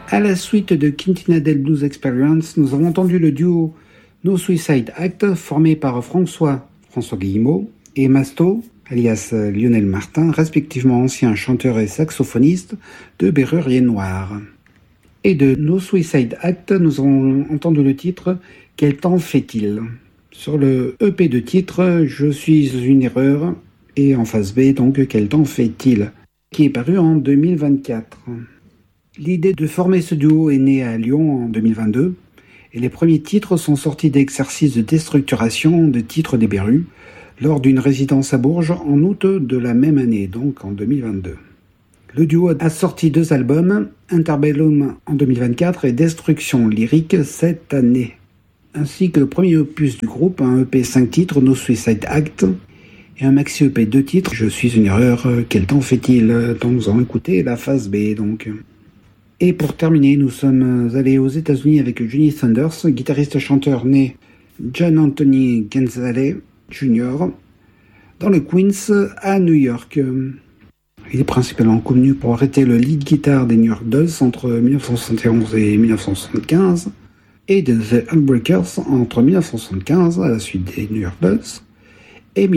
À la suite de Quintina del Blues Experience, nous avons entendu le duo No Suicide Act formé par François Guillemot et Masto, alias Lionel Martin, respectivement ancien chanteur et saxophoniste de Bérurier Noir. Et de No Suicide Act, nous avons entendu le titre « Quel temps fait-il ?» Sur le EP de titre « Je suis une erreur » et en face B, donc « Quel temps fait-il ?» qui est paru en 2024. L'idée de former ce duo est née à Lyon en 2022 et les premiers titres sont sortis d'exercices de déstructuration de titres des Berus lors d'une résidence à Bourges en août de la même année, donc en 2022. Le duo a sorti 2 albums, Interbellum en 2024 et Destruction lyrique cette année, ainsi que le premier opus du groupe, un EP 5 titres, No Suicide Act, et un maxi EP 2 titres, Je suis une erreur, quel temps fait-il, dont nous allons écouter la phase B donc. Et pour terminer, nous sommes allés aux États-Unis avec Johnny Thunders, guitariste-chanteur né John Anthony Gonzalez Jr. dans le Queens à New York. Il est principalement connu pour avoir été le lead guitar des New York Dolls entre 1971 et 1975 et de The Heartbreakers entre 1975 à la suite des New York Dolls et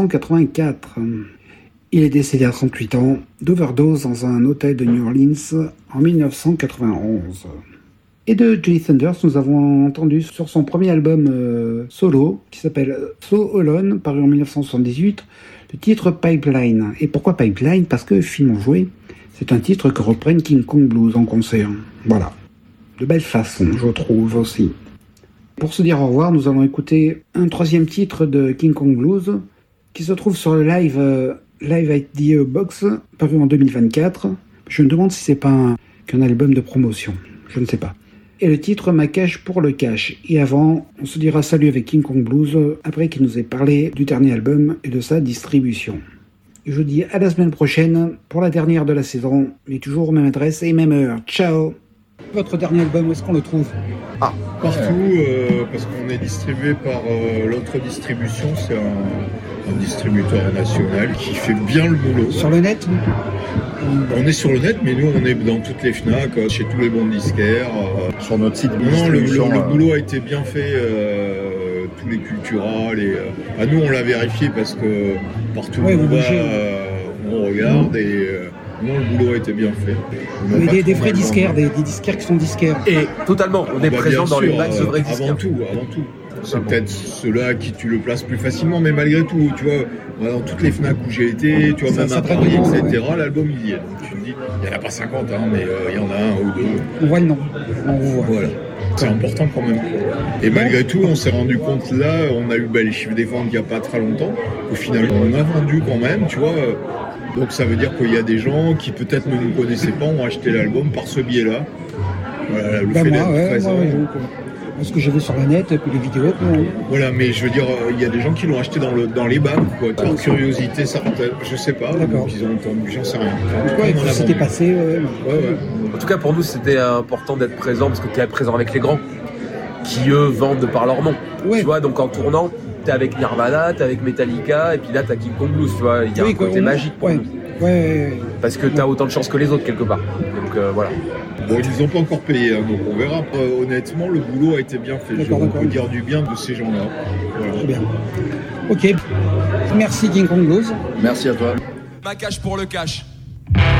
1984. Il est décédé à 38 ans d'overdose dans un hôtel de New Orleans en 1991. Et de Johnny Thunders, nous avons entendu sur son premier album solo, qui s'appelle So Alone, paru en 1978, le titre Pipeline. Et pourquoi Pipeline ? Parce que Film en joué, c'est un titre que reprennent King Kong Blues en concert. Voilà. De belle façon, je trouve aussi. Pour se dire au revoir, nous allons écouter un 3e titre de King Kong Blues, qui se trouve sur le Live at the Box, paru en 2024. Je me demande si c'est pas qu'un album de promotion. Je ne sais pas. Et le titre Ma cache pour le cash. Et avant, on se dira salut avec King Kong Blues, après qu'il nous ait parlé du dernier album et de sa distribution. Et je vous dis à la semaine prochaine pour la dernière de la saison, mais toujours même adresse et même heure. Ciao. Votre dernier album, où est-ce qu'on le trouve ? Partout, parce qu'on est distribué par l'autre distribution, c'est un distributeur national qui fait bien le boulot. Sur le net ? On est sur le net, mais nous on est dans toutes les FNAC, chez tous les bons disquaires. Sur notre site de Non, distribution. le boulot a été bien fait, tous les Culturales. Nous on l'a vérifié parce que partout où on va, on regarde et... Non, le boulot a été bien fait. Mais des vrais disquaires, des disquaires qui sont disquaires. Et totalement, on est présent dans les max de vrais disquaires. Avant tout. C'est peut-être ceux-là à qui tu le places plus facilement, mais malgré tout, tu vois, dans toutes les FNAC où j'ai été, tu vois, même à Paris, etc., l'album il y est. Donc tu te dis, il n'y en a pas 50, mais il y en a un ou deux. On voit le nom, on vous voit. Voilà. C'est important quand même. Et malgré tout, on s'est rendu compte là, on a eu les chiffres des ventes il n'y a pas très longtemps, au final, on a vendu quand même, tu vois. Donc ça veut dire qu'il y a des gens qui peut-être ne nous connaissaient pas, ont acheté l'album par ce biais-là. Voilà, le fait d'être présent. Ce que j'ai vu sur le net, et puis les vidéos. Voilà, mais je veux dire, il y a des gens qui l'ont acheté dans les bacs, quoi. Par curiosité, certaines, je sais pas. D'accord. Ils ont entendu, j'en sais rien. C'était passé, En tout cas, pour nous, c'était important d'être présent, parce que tu es présent avec les grands, qui eux vendent par leur nom. Ouais. Tu vois, donc en tournant, t'es avec Nirvana, t'es avec Metallica, et puis là t'as King Kong Blues, tu vois, il y a un côté magique pour nous. Parce que t'as autant de chance que les autres quelque part. Donc voilà. Bon, ils nous ont pas encore payé, donc on verra. Honnêtement, le boulot a été bien fait. On peut dire du bien de ces gens-là. Voilà. Très bien. Ok. Merci King Kong Blues. Merci à toi. Ma cache pour le cash.